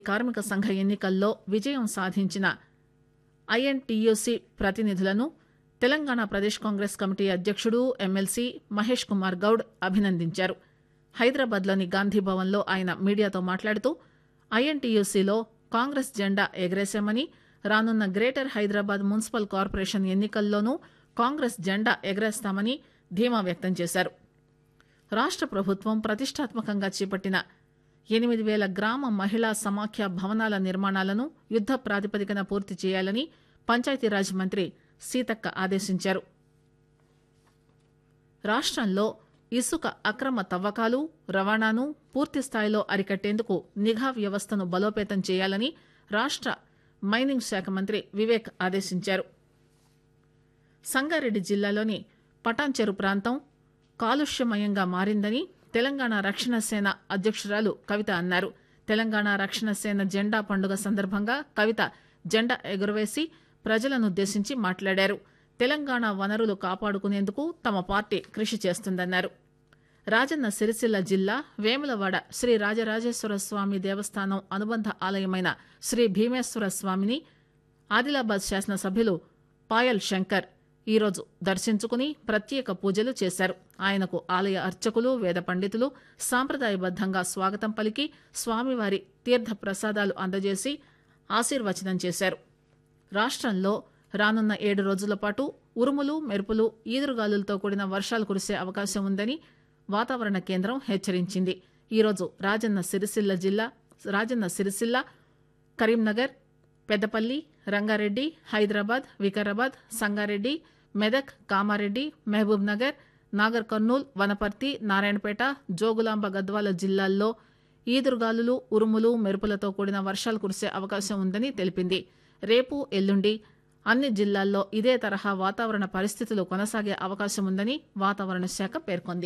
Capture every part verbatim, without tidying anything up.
కార్మిక సంఘ ఎన్నికల్లో విజయం సాధించిన ఐఎన్టీయూసీ ప్రతినిధులను తెలంగాణ ప్రదేశ్ కాంగ్రెస్ కమిటీ అధ్యక్షుడు ఎమ్మెల్సీ మహేష్ కుమార్ గౌడ్ అభినందించారు. హైదరాబాద్లోని గాంధీభవన్లో ఆయన మీడియాతో మాట్లాడుతూ ఐఎన్టీయూసీలో కాంగ్రెస్ జెండా ఎగరేశామని, రానున్న గ్రేటర్ హైదరాబాద్ మున్సిపల్ కార్పొరేషన్ ఎన్నికల్లోనూ కాంగ్రెస్ జెండా ఎగరేస్తామని ధీమా వ్యక్తం చేశారు. రాష్ట ప్రభుత్వం ప్రతిష్టాత్మకంగా చేపట్టిన ఎనిమిది వేల గ్రామ మహిళా సమాఖ్య భవనాల నిర్మాణాలను యుద్ద ప్రాతిపదికన పూర్తి చేయాలని పంచాయతీరాజ్ మంత్రి సీతక్క ఆదేశించారు. రాష్టంలో ఇసుక అక్రమ తవ్వకాలు, రవాణాను పూర్తిస్థాయిలో అరికట్టేందుకు నిఘా వ్యవస్థను బలోపేతం చేయాలని రాష్ట మైనింగ్ శాఖ మంత్రి వివేక్ ఆదేశించారు. సంగారెడ్డి జిల్లాలోని పటాన్చెరు ప్రాంతం కాలుష్యమయంగా మారిందని తెలంగాణ రక్షణ సేన అధ్యక్షురాలు కవిత అన్నారు. తెలంగాణ రక్షణ సేన జెండా పండుగ సందర్భంగా కవిత జెండా ఎగురవేసి ప్రజలనుద్దేశించి మాట్లాడారు. తెలంగాణ వనరులు కాపాడుకునేందుకు తమ పార్టీ కృషి చేస్తుందన్నారు. రాజన్న సిరిసిల్ల జిల్లా వేములవాడ శ్రీ రాజరాజేశ్వర స్వామి దేవస్థానం అనుబంధ ఆలయమైన శ్రీ భీమేశ్వర స్వామిని ఆదిలాబాద్ శాసనసభ్యులు పాయల్ శంకర్ ఈరోజు దర్శించుకుని ప్రత్యేక పూజలు చేశారు. ఆయనకు ఆలయ అర్చకులు, వేద పండితులు సాంప్రదాయబద్దంగా స్వాగతం పలికి స్వామివారి తీర్థ ప్రసాదాలు అందజేసి ఆశీర్వచనం చేశారు. రాష్టంలో రానున్న ఏడు రోజుల పాటు ఉరుములు, మెరుపులు, ఈదురుగాలులతో కూడిన వర్షాలు కురిసే అవకాశం ఉందని వాతావరణ కేంద్రం హెచ్చరించింది. ఈరోజు రాజన్న సిరిసిల్ల జిల్లా రాజన్న సిరిసిల్ల, కరీంనగర్, పెద్దపల్లి, రంగారెడ్డి, హైదరాబాద్, వికారాబాద్, సంగారెడ్డి, మెదక్, కామారెడ్డి, మహబూబ్ నగర్, నాగర్ కర్నూల్, వనపర్తి, నారాయణపేట, జోగులాంబ గద్వాల జిల్లాల్లో ఈదురుగాలులు, ఉరుములు, మెరుపులతో కూడిన వర్షాలు కురిసే అవకాశం ఉందని తెలిపింది. రేపు, ఎల్లుండి అన్ని జిల్లాల్లో ఇదే తరహా వాతావరణ పరిస్థితులు కొనసాగే అవకాశం ఉందని వాతావరణ శాఖ పేర్కొంది.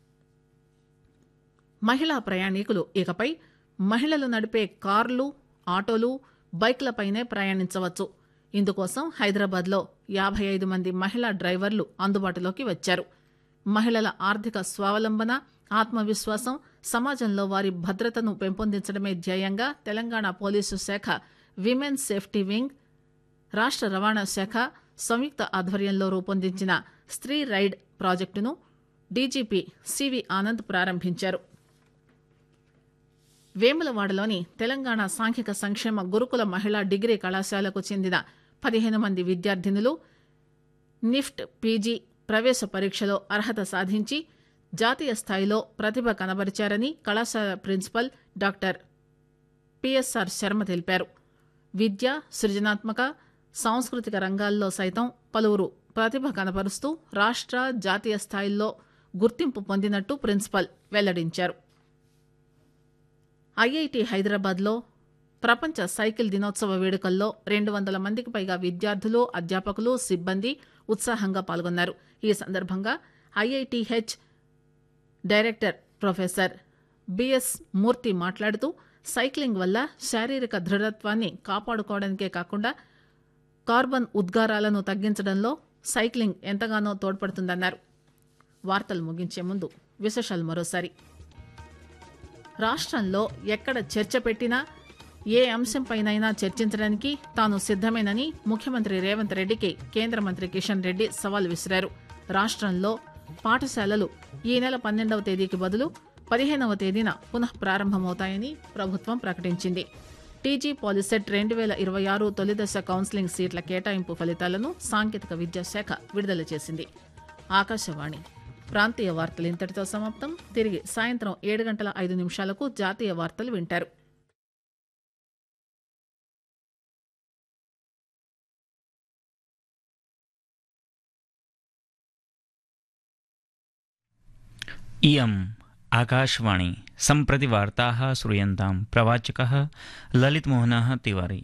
మహిళా ప్రయాణికులు ఇకపై మహిళలు నడిపే కార్లు, ఆటోలు, బైక్లపైనే ప్రయాణించవచ్చు. ఇందుకోసం హైదరాబాద్లో యాభై ఐదు మంది మహిళా డ్రైవర్లు అందుబాటులోకి వచ్చారు. మహిళల ఆర్థిక స్వావలంబన, ఆత్మవిశ్వాసం, సమాజంలో వారి భద్రతను పెంపొందించడమే ధ్యేయంగా తెలంగాణ పోలీసు శాఖ విమెన్ సేఫ్టీ వింగ్, రాష్ట రవాణా శాఖ సంయుక్త ఆధ్వర్యంలో రూపొందించిన స్త్రీ రైడ్ ప్రాజెక్టును డీజీపీ సివి ఆనంద్ ప్రారంభించారు. వేములవాడలోని తెలంగాణ సాంఘిక సంక్షేమ గురుకుల మహిళా డిగ్రీ కళాశాలకు చెందిన పదిహేను మంది విద్యార్థినులు నిఫ్ట్ పీజీ ప్రవేశ పరీక్షలో అర్హత సాధించి జాతీయ స్థాయిలో ప్రతిభ కనబరిచారని కళాశాల ప్రిన్సిపల్ డాక్టర్ పిఎస్ఆర్ శర్మ తెలిపారు. విద్య, సృజనాత్మక, సాంస్కృతిక రంగాల్లో సైతం పలువురు ప్రతిభ కనబరుస్తూ రాష్ట్ర, జాతీయ స్థాయిల్లో గుర్తింపు పొందినట్టు ప్రిన్సిపల్ వెల్లడించారు. ఐఐటి హైదరాబాద్లో ప్రపంచ సైకిల్ దినోత్సవ వేడుకల్లో రెండు వందల మందికి పైగా విద్యార్థులు, అధ్యాపకులు, సిబ్బంది ఉత్సాహంగా పాల్గొన్నారు. ఈ సందర్భంగా ఐఐటిహెచ్ డైరెక్టర్ ప్రొఫెసర్ బిఎస్ మూర్తి మాట్లాడుతూ సైక్లింగ్ వల్ల శారీరక దృఢత్వాన్ని కాపాడుకోవడానికే కాకుండా కార్బన్ ఉద్గారాలను తగ్గించడంలో సైక్లింగ్ ఎంతగానో తోడ్పడుతుందన్నారు. వార్తలు ముగించే ముందు విశేషాలు మరోసారి. రాష్ట్రంలో ఎక్కడ చర్చ పెట్టినా ఏ అంశంపైనైనా చర్చించడానికి తాను సిద్దమేనని ముఖ్యమంత్రి రేవంత్ రెడ్డికి కేంద్ర మంత్రి కిషన్ రెడ్డి సవాల్ విసిరారు. రాష్ట్రంలో పాఠశాలలు ఈ నెల పన్నెండవ తేదీకి బదులు పదిహేనవ తేదీన పునః ప్రారంభమవుతాయని ప్రభుత్వం ప్రకటించింది. టీజీ పాలిసెట్ రెండు వేల ఇరవై ఆరు తొలిదశ కౌన్సిలింగ్ సీట్ల కేటాయింపు ఫలితాలను సాంకేతిక విద్యాశాఖ విడుదల చేసింది. ఆకాశవాణి ప్రాంతీయ వార్తలు ఇంతటితో సమాప్తం. తిరిగి సాయంత్రం ఏడు గంటల ఐదు నిమిషాలకు జాతీయ వార్తలు వింటారు. इयम् आकाशवाणी सम्प्रति वार्ताः श्रूयन्तां प्रवाचकः ललितमोहनः तिवारी।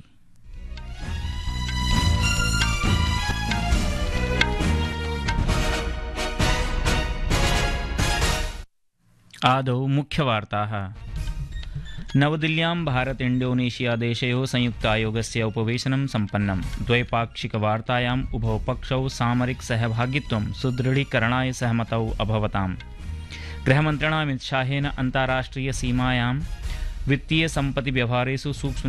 आदौ मुख्यवार्ताः। नवदिल्ल्यां भारत इंडोनेशिया देशयोः संयुक्तायोगस्य उपवेशनं सम्पन्नम्। द्वैपाक्षिकवार्तायाम् उभौ पक्षौ सामरिक सहभागित्वं सुदृढीकरणाय सहमतौ अभवताम्। गृहमन्त्रिणा अमित शाहेन अन्ताराष्ट्रिय सीमायां वित्तीय सम्पत्ति व्यवहारेषु सूक्ष्म